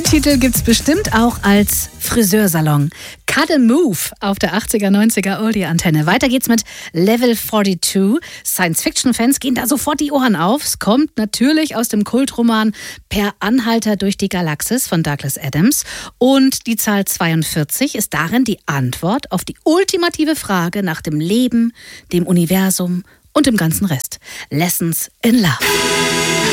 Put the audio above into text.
Titel gibt's bestimmt auch als Friseursalon. Cut and Move auf der 80er, 90er Oldie-Antenne. Weiter geht's mit Level 42. Science-Fiction-Fans gehen da sofort die Ohren auf. Es kommt natürlich aus dem Kultroman Per Anhalter durch die Galaxis von Douglas Adams. Und die Zahl 42 ist darin die Antwort auf die ultimative Frage nach dem Leben, dem Universum und dem ganzen Rest. Lessons in Love.